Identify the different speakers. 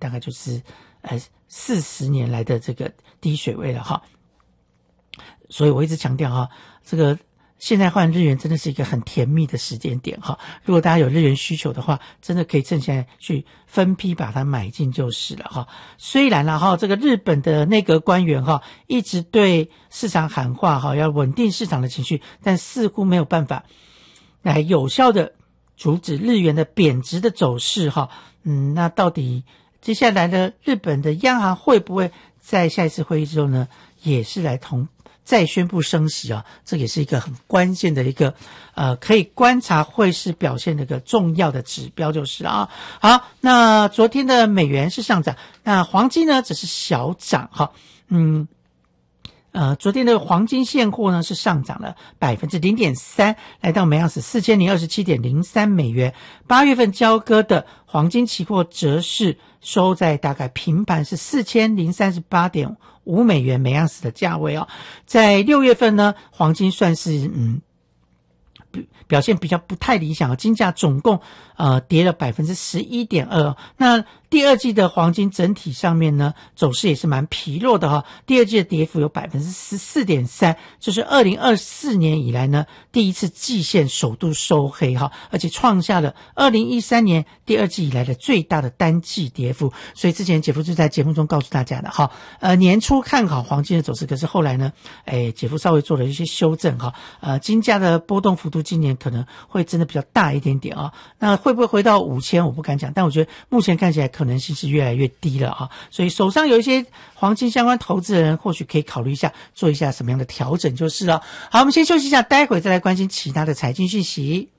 Speaker 1: 大概就是40年来的这个低水位了哈。所以我一直强调哈，这个现在换日元真的是一个很甜蜜的时间点哈。如果大家有日元需求的话，真的可以趁现在去分批把它买进就是了哈。虽然啦哈，这个日本的内阁官员哈一直对市场喊话哈，要稳定市场的情绪，但似乎没有办法来有效的阻止日元的贬值的走势哈。那到底接下来的日本的央行会不会在下一次会议之后呢，也是来再宣布升息啊？这也是一个很关键的一个可以观察汇市表现的一个重要的指标就是啊。好，那昨天的美元是上涨，那黄金呢只是小涨哈。昨天的黄金现货呢是上涨了 0.3%， 来到每盎司 4027.03 美元。8月份交割的黄金期货则是收在大概平盘是 4038.5 美元每盎司的价位哦。在6月份呢，黄金算是表现比较不太理想，金价总共跌了 11.2%。那第二季的黄金整体上面呢，走势也是蛮疲弱的哈。第二季的跌幅有 14.3%， 就是2024年以来呢第一次季线首度收黑哈，而且创下了2013年第二季以来的最大的单季跌幅。所以之前姐夫就在节目中告诉大家的哈，年初看好黄金的走势，可是后来呢，姐夫稍微做了一些修正哈，金价的波动幅度今年可能会真的比较大一点点啊。那会不会回到5000我不敢讲，但我觉得目前看起来可能性是越来越低了啊。所以手上有一些黄金相关投资的人，或许可以考虑一下做一下什么样的调整就是了。好，我们先休息一下，待会再来关心其他的财经讯息。